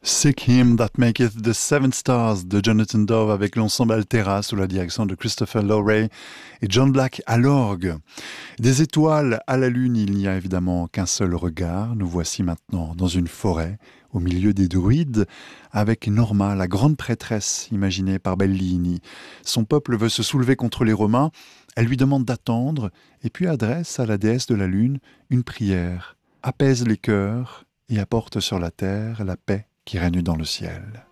Sick Hymn That Maketh the Seven Stars de Jonathan Dove avec l'ensemble Altera sous la direction de Christopher Lowray et John Black à l'orgue. Des étoiles à la lune, il n'y a évidemment qu'un seul regard. Nous voici maintenant dans une forêt, au milieu des druides, avec Norma, la grande prêtresse imaginée par Bellini. Son peuple veut se soulever contre les Romains. Elle lui demande d'attendre et puis adresse à la déesse de la lune une prière. Apaise les cœurs et apporte sur la terre la paix qui règne dans le ciel.